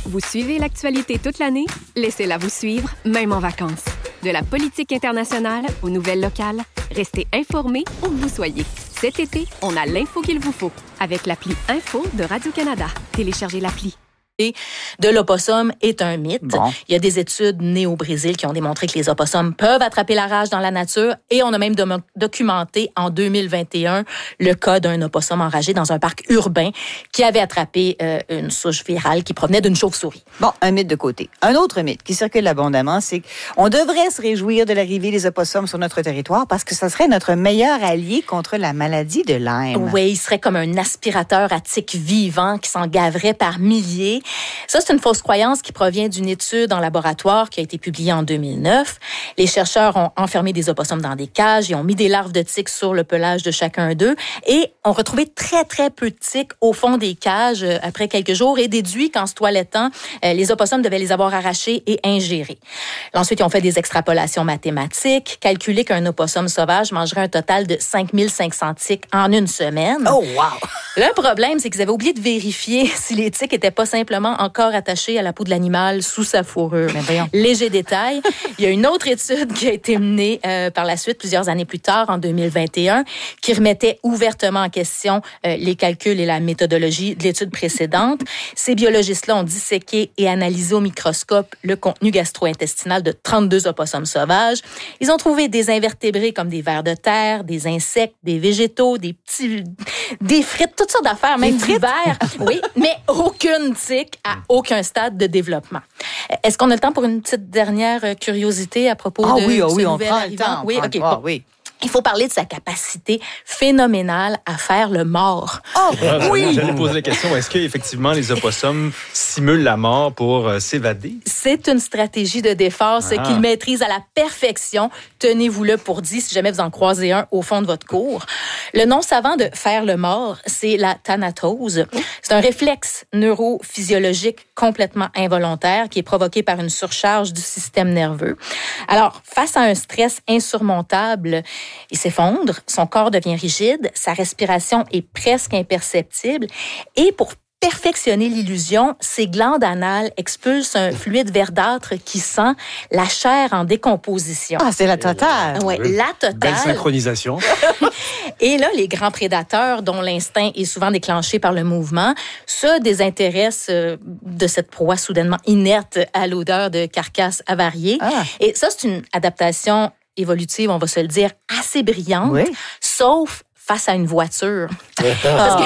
Vous suivez l'actualité toute l'année? Laissez-la vous suivre, même en vacances. De la politique internationale aux nouvelles locales, restez informés où que vous soyez. Cet été, on a l'info qu'il vous faut avec l'appli Info de Radio-Canada. Téléchargez l'appli. De l'opossum est un mythe. Bon. Il y a des études nées au Brésil qui ont démontré que les opossums peuvent attraper la rage dans la nature et on a même documenté en 2021 le cas d'un opossum enragé dans un parc urbain qui avait attrapé une souche virale qui provenait d'une chauve-souris. Bon, un mythe de côté. Un autre mythe qui circule abondamment, c'est qu'on devrait se réjouir de l'arrivée des opossums sur notre territoire parce que ça serait notre meilleur allié contre la maladie de Lyme. Oui, il serait comme un aspirateur à tiques vivant qui s'en gaverait par milliers. Ça, c'est une fausse croyance qui provient d'une étude en laboratoire qui a été publiée en 2009. Les chercheurs ont enfermé des opossums dans des cages et ont mis des larves de tiques sur le pelage de chacun d'eux et ont retrouvé très, très peu de tiques au fond des cages après quelques jours et déduit qu'en se toilettant, les opossums devaient les avoir arrachés et ingérés. Ensuite, ils ont fait des extrapolations mathématiques, calculé qu'un opossum sauvage mangerait un total de 5500 tiques en une semaine. Oh, wow! Le problème, c'est qu'ils avaient oublié de vérifier si les tiques n'étaient pas simplement encore attachées à la peau de l'animal sous sa fourrure. Léger détail. Il y a une autre étude qui a été menée par la suite, plusieurs années plus tard, en 2021, qui remettait ouvertement en question les calculs et la méthodologie de l'étude précédente. Ces biologistes-là ont disséqué et analysé au microscope le contenu gastro-intestinal de 32 opossums sauvages. Ils ont trouvé des invertébrés comme des vers de terre, des insectes, des végétaux, des frites, toutes sortes d'affaires, même d'hiver. Oui, mais aucune tique à aucun stade de développement. Est-ce qu'on a le temps pour une petite dernière curiosité à propos de ce nouvel arrivant? Oui, OK. Bon. Oui. Il faut parler de sa capacité phénoménale à faire le mort. Oh, oui! Je vais vous poser la question, est-ce qu'effectivement les opossums simulent la mort pour s'évader? C'est une stratégie de défense qu'ils maîtrisent à la perfection. Tenez-vous-le pour dit si jamais vous en croisez un au fond de votre cour. Le nom savant de faire le mort, c'est la thanatose. C'est un réflexe neurophysiologique complètement involontaire qui est provoqué par une surcharge du système nerveux. Alors, face à un stress insurmontable, il s'effondre, son corps devient rigide, sa respiration est presque imperceptible et pour perfectionner l'illusion, ses glandes anales expulsent un fluide verdâtre qui sent la chair en décomposition. Ah, c'est la totale. Oui, la totale. Belle synchronisation. Et là, les grands prédateurs, dont l'instinct est souvent déclenché par le mouvement, se désintéressent de cette proie soudainement inerte à l'odeur de carcasse avariée. Et ça, c'est une adaptation évolutive, on va se le dire, assez brillante, sauf face à une voiture. Parce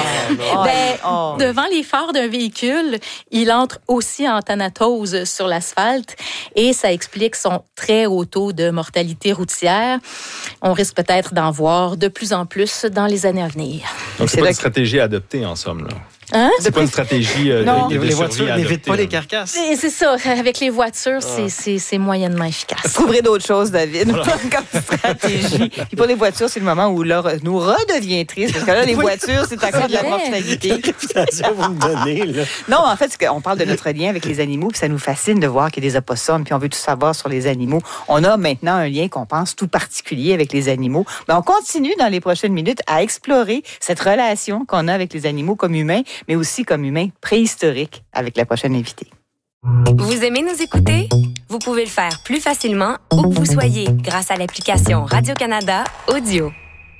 que, devant les phares d'un véhicule, il entre aussi en thanatose sur l'asphalte et ça explique son très haut taux de mortalité routière. On risque peut-être d'en voir de plus en plus dans les années à venir. Donc, c'est pas une stratégie à adopter, en somme, là. Hein? C'est pas une stratégie les voitures n'évitent pas les carcasses. C'est ça. Avec les voitures, c'est moyennement efficace. Vous trouverez d'autres choses, David, comme stratégie. Puis pour les voitures, c'est le moment où l'or nous redevient triste. Parce que là, les voitures, c'est encore de la mortalité. Vous me donnez, là. Non, en fait, on parle de notre lien avec les animaux, puis ça nous fascine de voir qu'il y a des opossums, puis on veut tout savoir sur les animaux. On a maintenant un lien qu'on pense tout particulier avec les animaux. Mais on continue dans les prochaines minutes à explorer cette relation qu'on a avec les animaux comme humains, mais aussi comme humains préhistoriques avec la prochaine invitée. Vous aimez nous écouter? Vous pouvez le faire plus facilement où que vous soyez grâce à l'application Radio-Canada Audio.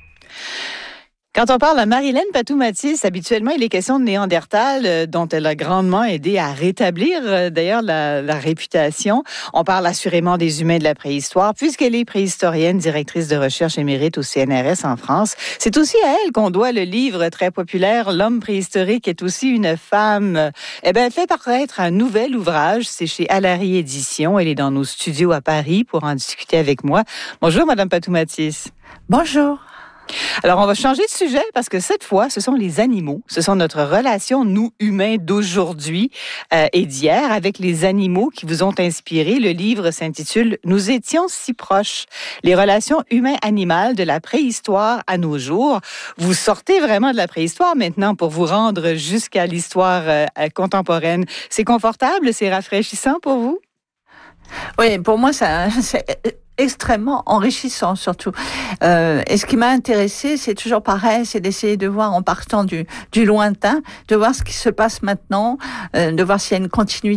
Quand on parle à Marilène Patou-Mathis, habituellement, il est question de Néandertal, dont elle a grandement aidé à rétablir, d'ailleurs, la réputation. On parle assurément des humains de la préhistoire, puisqu'elle est préhistorienne, directrice de recherche émérite au CNRS en France. C'est aussi à elle qu'on doit le livre très populaire, L'homme préhistorique est aussi une femme. Elle fait paraître un nouvel ouvrage, c'est chez Alary Éditions. Elle est dans nos studios à Paris pour en discuter avec moi. Bonjour, Madame Patou-Mathis. Bonjour. Alors, on va changer de sujet parce que cette fois, ce sont les animaux. Ce sont notre relation, nous, humains, d'aujourd'hui et d'hier avec les animaux qui vous ont inspiré. Le livre s'intitule « Nous étions si proches. Les relations humain-animales de la préhistoire à nos jours ». Vous sortez vraiment de la préhistoire maintenant pour vous rendre jusqu'à l'histoire contemporaine. C'est confortable? C'est rafraîchissant pour vous? Oui, pour moi, c'est extrêmement enrichissant surtout. Et ce qui m'a intéressée, c'est toujours pareil, c'est d'essayer de voir en partant du lointain, de voir ce qui se passe maintenant, de voir s'il y a une continuité